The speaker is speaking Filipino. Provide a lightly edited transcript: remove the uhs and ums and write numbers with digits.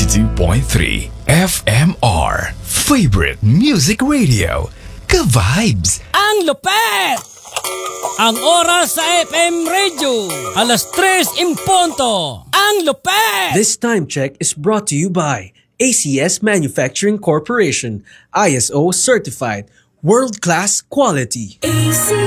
92.3 FMR. Favorite Music Radio. Ka-vibes! Ang lupet! Ang oras sa FM Radio, alas 3:00 Ang lupet! This time check is brought to you by ACS Manufacturing Corporation, ISO certified, world-class quality.